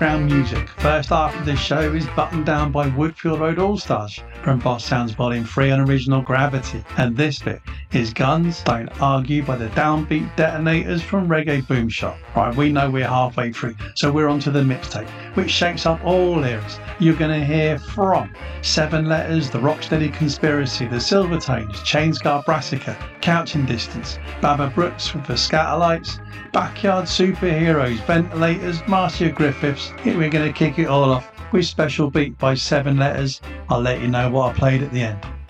Background music. First half of this show is Buttoned Down by Woodfield Road All-Stars from Boss Sounds Volume 3 on Original Gravity. And this bit is Guns Don't Argue by the Downbeat Detonators from Reggae Boom Shop. Right, we know we're halfway through, so we're on to the mixtape, which shakes up all eras. You're going to hear from Seven Letters, The Rocksteady Conspiracy, The Silvertones, Chainscar Brassica, Couching Distance, Baba Brooks with the Scatterlights, Backyard Superheroes, Ventilators, Marcia Griffiths. We're going to kick it all off with Special Beat by Seven Letters. I'll let you know what I played at the end.